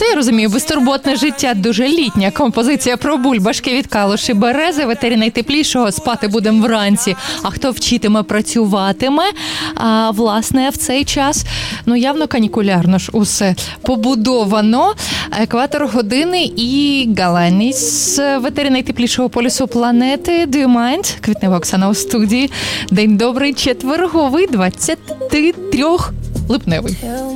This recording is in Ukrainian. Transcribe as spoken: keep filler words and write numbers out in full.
Це я розумію, безтурботне життя, дуже літня композиція про бульбашки від Калуші Берези, в етері найтеплішого, спати будемо вранці. А хто вчитиме, працюватиме, а, власне, в цей час, ну, явно канікулярно ж усе побудовано. Екватор години і Галаніс в етері найтеплішого полюсу планети. Do you mind? Квітнева Оксана у студії. День добрий, четверговий, двадцять три липневий.